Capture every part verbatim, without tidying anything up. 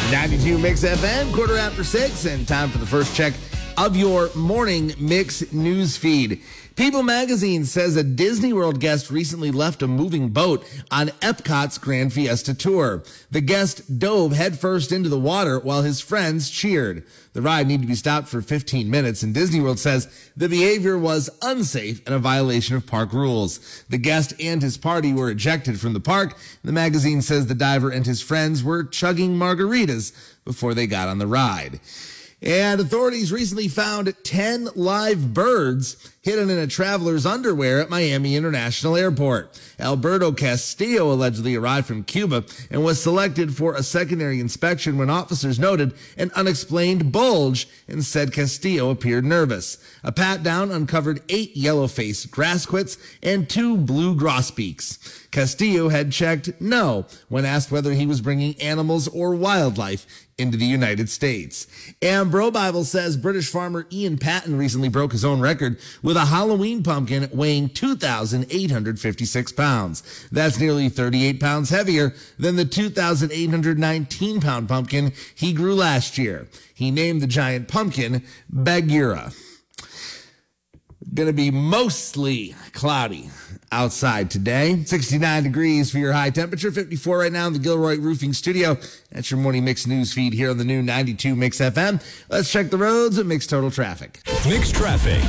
ninety-two Mix F M, quarter after six, and time for the first check of your morning Mix news feed. People magazine says a Disney World guest recently left a moving boat on Epcot's Grand Fiesta Tour. The guest dove headfirst into the water while his friends cheered. The ride needed to be stopped for fifteen minutes, and Disney World says the behavior was unsafe and a violation of park rules. The guest and his party were ejected from the park. The magazine says the diver and his friends were chugging margaritas before they got on the ride. And authorities recently found ten live birds hidden in a traveler's underwear at Miami International Airport. Alberto Castillo allegedly arrived from Cuba and was selected for a secondary inspection when officers noted an unexplained bulge and said Castillo appeared nervous. A pat-down uncovered eight yellow-faced grassquits and two blue grosbeaks. Castillo had checked no when asked whether he was bringing animals or wildlife into the United States. And Bro Bible says British farmer Ian Patton recently broke his own record with a Halloween pumpkin weighing two thousand eight hundred fifty-six pounds. That's nearly thirty-eight pounds heavier than the two thousand eight hundred nineteen pound pumpkin he grew last year. He named the giant pumpkin Bagheera. Going to be mostly cloudy outside today. sixty-nine degrees for your high temperature. fifty-four right now in the Gilroy Roofing Studio. That's your morning Mix news feed here on the new ninety-two Mix F M. Let's check the roads at Mix Total Traffic. Mix Traffic.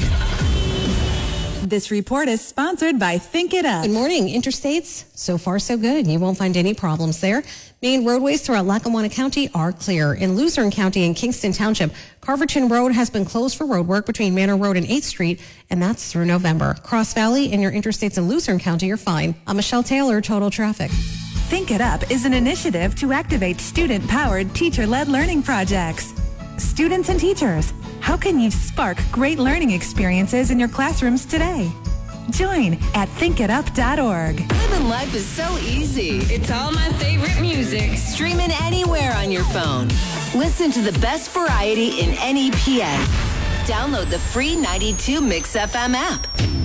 This report is sponsored by Think It Up. Good morning. Interstates, so far so good. You won't find any problems there. Main roadways throughout Lackawanna County are clear. In Luzerne County and Kingston Township, Carverton Road has been closed for road work between Manor Road and eighth Street, and that's through November. Cross Valley and your interstates in Luzerne County are fine. I'm Michelle Taylor, Total Traffic. Think It Up is an initiative to activate student-powered, teacher-led learning projects. Students and teachers, how can you spark great learning experiences in your classrooms today? Join at think it up dot org. Living life is so easy. It's all my favorite music. Streaming anywhere on your phone. Listen to the best variety in N E P A. Download the free ninety-two Mix F M app.